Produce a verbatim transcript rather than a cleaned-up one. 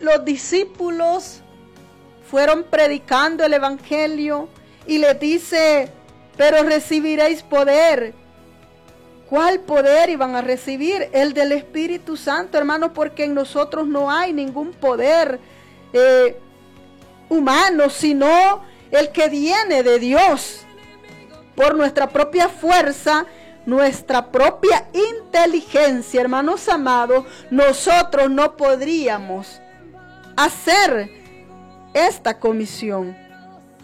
los discípulos fueron predicando el evangelio y les dice, pero recibiréis poder. ¿Cuál poder iban a recibir? El del Espíritu Santo, hermanos, porque en nosotros no hay ningún poder eh, humano, sino el que viene de Dios. Por nuestra propia fuerza, nuestra propia inteligencia, hermanos amados, nosotros no podríamos hacer esta comisión.